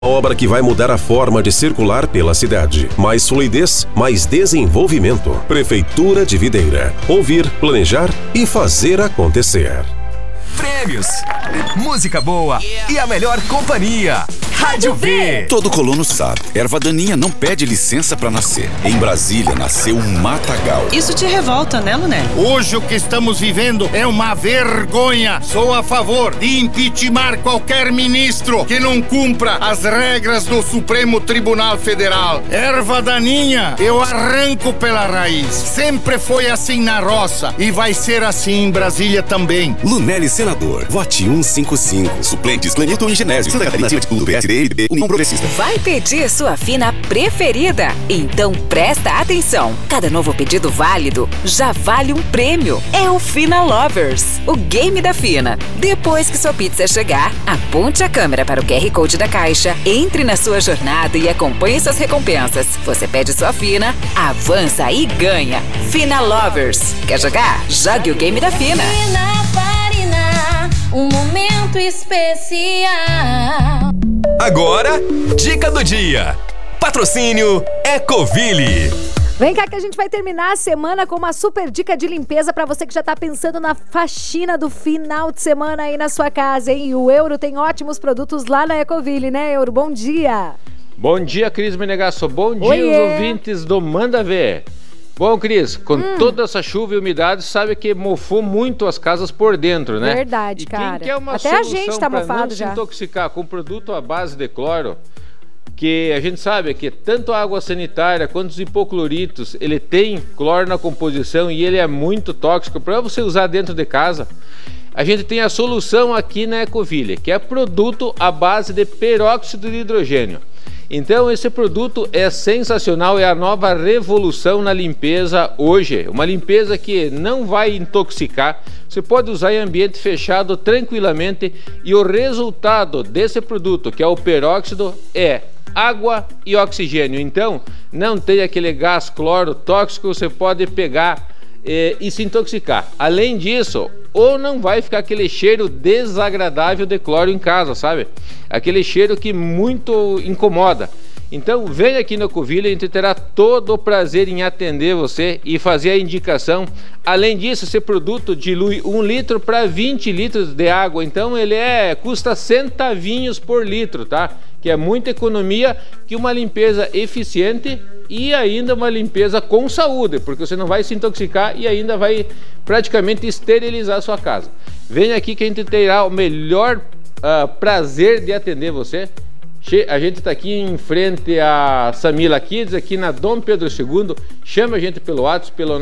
Obra que vai mudar a forma de circular pela cidade. Mais fluidez, mais desenvolvimento. Prefeitura de Videira. Ouvir, planejar e fazer acontecer. Prêmios, música boa e a melhor companhia. Rádio V. Todo colono sabe, erva daninha não pede licença pra nascer. Em Brasília nasceu um matagal. Isso te revolta, né, Lunelli? Hoje o que estamos vivendo é uma vergonha. Sou a favor de impeachment qualquer ministro que não cumpra as regras do Supremo Tribunal Federal. Erva daninha, eu arranco pela raiz. Sempre foi assim na roça e vai ser assim em Brasília também. Lunelli, senador. Vote 155. Suplentes, Clenilton e Genésio. Santa Catarina, acima de tudo. PSD, MDB, União Progressista. Vai pedir sua fina preferida? Então presta atenção. Cada novo pedido válido já vale um prêmio. É o Fina Lovers, o game da Fina. Depois que sua pizza chegar, aponte a câmera para o QR Code da caixa, entre na sua jornada e acompanhe suas recompensas. Você pede sua Fina, avança e ganha. Fina Lovers. Quer jogar? Jogue o game da Fina. Um momento especial. Agora, dica do dia. Patrocínio Ecoville. Vem cá que a gente vai terminar a semana com uma super dica de limpeza pra você que já tá pensando na faxina do final de semana aí na sua casa, hein? E o Euro tem ótimos produtos lá na Ecoville, né, Euro? Bom dia! Bom dia, Cris Menegasso. Bom dia, os ouvintes do Manda Ver. Bom, Cris, com toda essa chuva e umidade, sabe que mofou muito as casas por dentro, né? Verdade, e cara. Quem quer uma até a gente tá mofado já. Não se intoxicar com produto à base de cloro, que a gente sabe que tanto a água sanitária quanto os hipocloritos, ele tem cloro na composição e ele é muito tóxico para você usar dentro de casa. A gente tem a solução aqui na Ecoville, que é produto à base de peróxido de hidrogênio. Então esse produto é sensacional, é a nova revolução na limpeza hoje. Uma limpeza que não vai intoxicar, você pode usar em ambiente fechado tranquilamente e o resultado desse produto, que é o peróxido, é água e oxigênio. Então não tem aquele gás cloro tóxico, você pode pegar e se intoxicar. Além disso, ou não vai ficar aquele cheiro desagradável de cloro em casa, sabe? Aquele cheiro que muito incomoda. Então venha aqui no Ecoville, a gente terá todo o prazer em atender você e fazer a indicação. Além disso, esse produto dilui 1 litro para 20 litros de água. Então ele custa centavinhos por litro, tá? Que é muita economia, que uma limpeza eficiente e ainda uma limpeza com saúde, porque você não vai se intoxicar e ainda vai praticamente esterilizar a sua casa. Venha aqui que a gente terá o melhor prazer de atender você. A gente está aqui em frente a Samila Kids, aqui na Dom Pedro II. Chama a gente pelo WhatsApp, pelo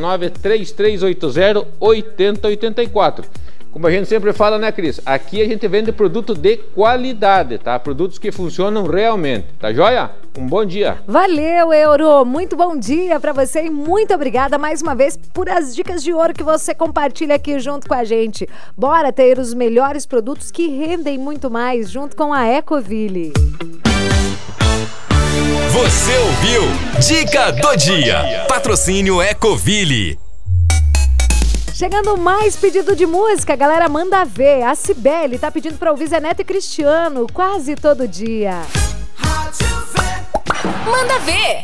93380-8084. Como a gente sempre fala, né, Cris? Aqui a gente vende produto de qualidade, tá? Produtos que funcionam realmente, tá joia? Um bom dia. Valeu, Euro. Muito bom dia pra você e muito obrigada mais uma vez por as dicas de ouro que você compartilha aqui junto com a gente. Bora ter os melhores produtos que rendem muito mais junto com a Ecoville. Você ouviu Dica do Dia. Patrocínio Ecoville. Chegando mais pedido de música, galera, manda ver. A Cibele tá pedindo pra ouvir Zé Neto e Cristiano quase todo dia. Manda ver!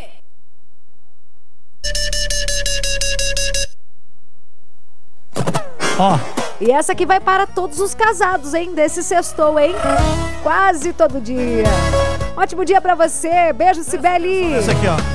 Ó. E essa aqui vai para todos os casados, hein? Desse sextou, hein? Quase todo dia. Ótimo dia pra você. Beijo, Cibele. Essa aqui, ó.